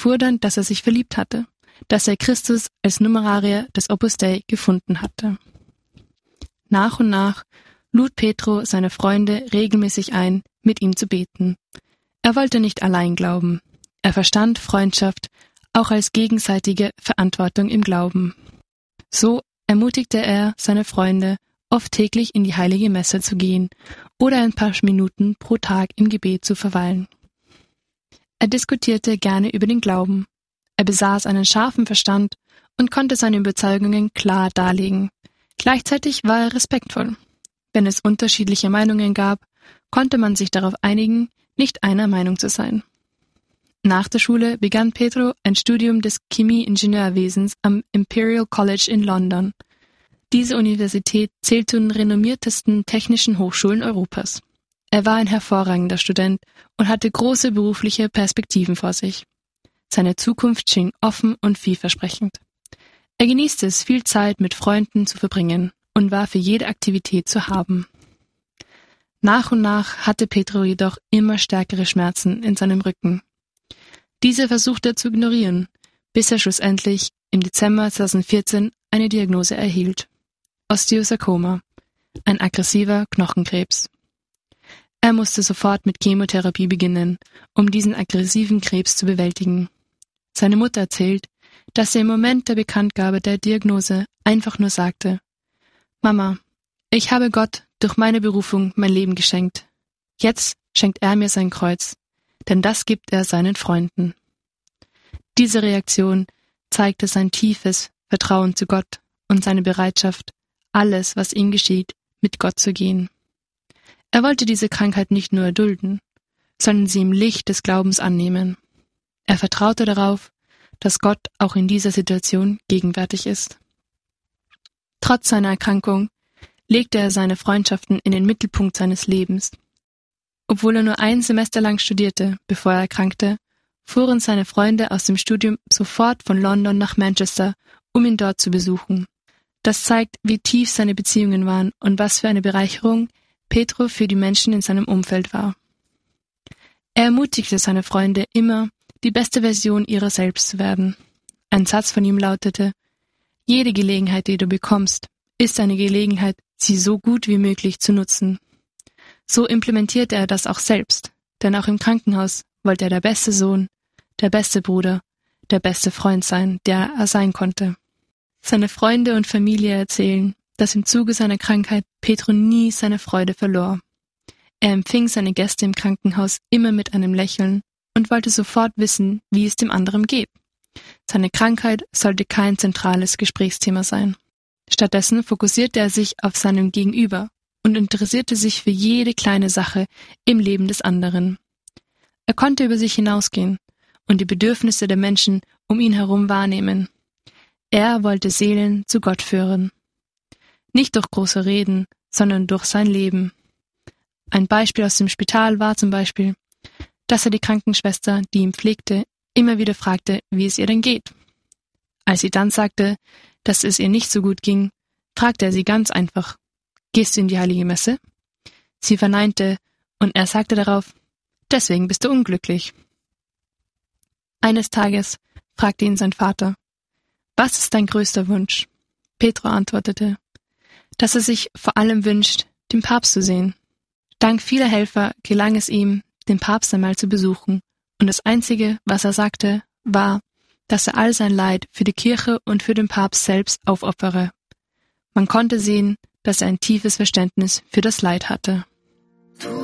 erfuhr dann, dass er sich verliebt hatte, dass er Christus als Numerarier des Opus Dei gefunden hatte. Nach und nach lud Petro seine Freunde regelmäßig ein, mit ihm zu beten. Er wollte nicht allein glauben. Er verstand Freundschaft auch als gegenseitige Verantwortung im Glauben. So ermutigte er seine Freunde, oft täglich in die heilige Messe zu gehen oder ein paar Minuten pro Tag im Gebet zu verweilen. Er diskutierte gerne über den Glauben. Er besaß einen scharfen Verstand und konnte seine Überzeugungen klar darlegen. Gleichzeitig war er respektvoll. Wenn es unterschiedliche Meinungen gab, konnte man sich darauf einigen, nicht einer Meinung zu sein. Nach der Schule begann Petro ein Studium des Chemie-Ingenieurwesens am Imperial College in London. Diese Universität zählt zu den renommiertesten technischen Hochschulen Europas. Er war ein hervorragender Student und hatte große berufliche Perspektiven vor sich. Seine Zukunft schien offen und vielversprechend. Er genießte es, viel Zeit mit Freunden zu verbringen und war für jede Aktivität zu haben. Nach und nach hatte Petro jedoch immer stärkere Schmerzen in seinem Rücken. Diese versuchte er zu ignorieren, bis er schlussendlich im Dezember 2014 eine Diagnose erhielt: Osteosarkoma, ein aggressiver Knochenkrebs. Er musste sofort mit Chemotherapie beginnen, um diesen aggressiven Krebs zu bewältigen. Seine Mutter erzählt, dass sie im Moment der Bekanntgabe der Diagnose einfach nur sagte: »Mama, ich habe Gott durch meine Berufung mein Leben geschenkt. Jetzt schenkt er mir sein Kreuz, denn das gibt er seinen Freunden.« Diese Reaktion zeigte sein tiefes Vertrauen zu Gott und seine Bereitschaft, alles, was ihm geschieht, mit Gott zu gehen. Er wollte diese Krankheit nicht nur erdulden, sondern sie im Licht des Glaubens annehmen. Er vertraute darauf, dass Gott auch in dieser Situation gegenwärtig ist. Trotz seiner Erkrankung legte er seine Freundschaften in den Mittelpunkt seines Lebens. Obwohl er nur ein Semester lang studierte, bevor er erkrankte, fuhren seine Freunde aus dem Studium sofort von London nach Manchester, um ihn dort zu besuchen. Das zeigt, wie tief seine Beziehungen waren und was für eine Bereicherung Petro für die Menschen in seinem Umfeld war. Er ermutigte seine Freunde immer, die beste Version ihrer selbst zu werden. Ein Satz von ihm lautete: »Jede Gelegenheit, die du bekommst, ist eine Gelegenheit, sie so gut wie möglich zu nutzen.« So implementierte er das auch selbst, denn auch im Krankenhaus wollte er der beste Sohn, der beste Bruder, der beste Freund sein, der er sein konnte. Seine Freunde und Familie erzählen, dass im Zuge seiner Krankheit Petro nie seine Freude verlor. Er empfing seine Gäste im Krankenhaus immer mit einem Lächeln und wollte sofort wissen, wie es dem anderen geht. Seine Krankheit sollte kein zentrales Gesprächsthema sein. Stattdessen fokussierte er sich auf seinem Gegenüber und interessierte sich für jede kleine Sache im Leben des anderen. Er konnte über sich hinausgehen und die Bedürfnisse der Menschen um ihn herum wahrnehmen. Er wollte Seelen zu Gott führen. Nicht durch große Reden, sondern durch sein Leben. Ein Beispiel aus dem Spital war zum Beispiel, dass er die Krankenschwester, die ihn pflegte, immer wieder fragte, wie es ihr denn geht. Als sie dann sagte, dass es ihr nicht so gut ging, fragte er sie ganz einfach: »Gehst du in die heilige Messe?« Sie verneinte und er sagte darauf: »Deswegen bist du unglücklich.« Eines Tages fragte ihn sein Vater: »Was ist dein größter Wunsch?« Petro antwortete, dass er sich vor allem wünscht, den Papst zu sehen. Dank vieler Helfer gelang es ihm, den Papst einmal zu besuchen, und das Einzige, was er sagte, war, dass er all sein Leid für die Kirche und für den Papst selbst aufopfere. Man konnte sehen, dass er ein tiefes Verständnis für das Leid hatte.